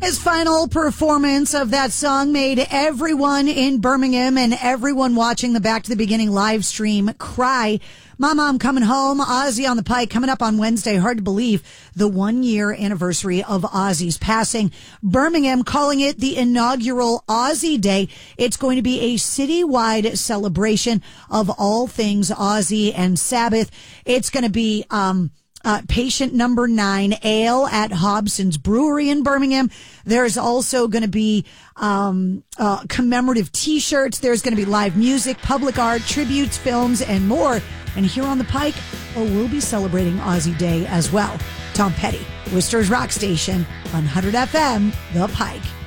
His final performance of that song made everyone in Birmingham and everyone watching the Back to the Beginning live stream cry. Mama, I'm Coming Home, Ozzy on the Pike, coming up on Wednesday. Hard to believe the 1-year anniversary of Ozzy's passing. Birmingham calling it the inaugural Ozzy Day. It's going to be a citywide celebration of all things Ozzy and Sabbath. It's going to be, patient number 9 ale at Hobson's Brewery in Birmingham. There's also going to be commemorative T-shirts. There's going to be live music, public art, tributes, films, and more. And here on the Pike, we'll be celebrating Ozzy Day as well. Tom Petty, Worcester's Rock Station on 100 FM, The Pike.